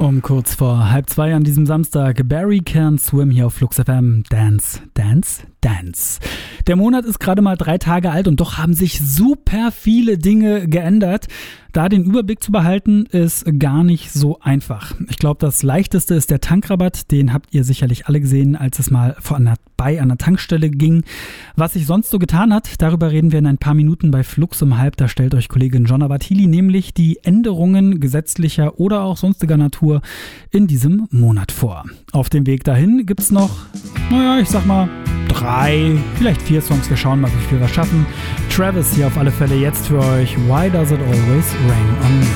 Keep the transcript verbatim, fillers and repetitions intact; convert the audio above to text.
Um kurz vor halb zwei an diesem Samstag, Barry Can Swim hier auf Flux F M. Dance, Dance, Dance. Der Monat ist gerade mal drei Tage alt und doch haben sich super viele Dinge geändert. Da den Überblick zu behalten, ist gar nicht so einfach. Ich glaube, das Leichteste ist der Tankrabatt. Den habt ihr sicherlich alle gesehen, als es mal vorbei an der Tankstelle ging. Was sich sonst so getan hat, darüber reden wir in ein paar Minuten bei Flux um halb. Da stellt euch Kollegin Jonna Bartili nämlich die Änderungen gesetzlicher oder auch sonstiger Natur in diesem Monat vor. Auf dem Weg dahin gibt's noch, naja, ich sag mal, drei, vielleicht vier Songs. Wir schauen mal, wie viel wir schaffen. Travis hier auf alle Fälle jetzt für euch. Why Does It Always Rain on Me?